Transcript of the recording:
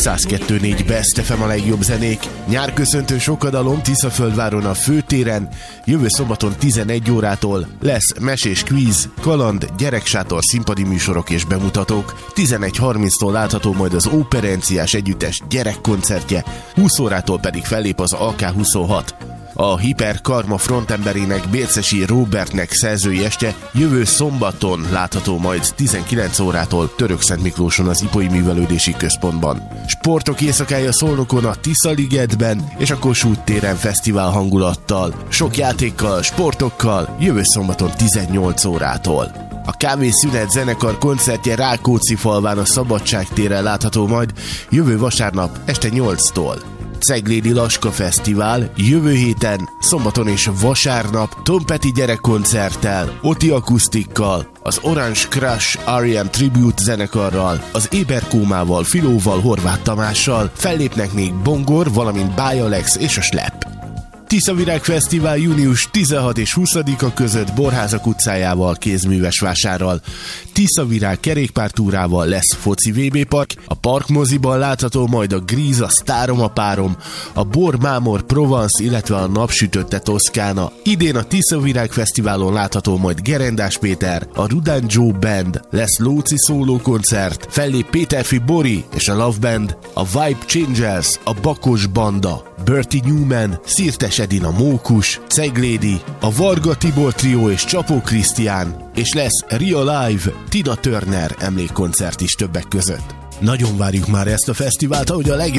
102.4 Best FM a legjobb zenék. Nyárköszöntő sokadalom Tiszaföldváron a főtéren. Jövő szombaton 11 órától lesz mesés kvíz, kaland, gyereksátor, színpadi műsorok és bemutatók. 11:30-tól látható majd az Óperenciás Együttes gyerekkoncertje, 20 órától pedig fellép az AK26. A Hiper Karma frontemberének, Bércesi Róbertnek szerzői este jövő szombaton látható majd 19 órától Törökszentmiklóson az Ipoly Művelődési Központban. Sportok éjszakája Szolnokon a Tiszaligetben és a Kossuth téren fesztivál hangulattal, sok játékkal, sportokkal jövő szombaton 18 órától. A Kávészünet zenekar koncertje Rákóczifalván a Szabadság téren látható majd jövő vasárnap este 8-tól. Ceglédi Laska Fesztivál jövő héten, szombaton és vasárnap Tom Petty gyerekkoncerttel, Oti akusztikkal, az Orange Crush R.E.M. Tribute zenekarral, az Éberkómával, Filóval, Horváth Tamással, fellépnek még Bongor, valamint Báj Alex és a Slep. Tiszavirág Fesztivál június 16 és 20-a között Borházak utcájával, kézműves vásárral. Tiszavirág kerékpártúrával lesz foci VB park, a Parkmoziban látható majd a Gríz, a Sztárom a párom, a Bor Mámor Provence, illetve a Napsütötte Toszkána. Idén a Tiszavirág Fesztiválon látható majd Gerendás Péter, a Rudán Joe Band, lesz Lóci szóló koncert, fellép Péterfi Bori és a Love Band, a Vibe Changers, a Bakos Banda, Bertie Newman, Szirtes Edina Mókus, Ceglédi, a Varga Tibor Trio és Csapó Krisztián, és lesz Ria Live, Tina Turner emlékkoncert is többek között. Nagyon várjuk már ezt a fesztivált, ahogy a legjobb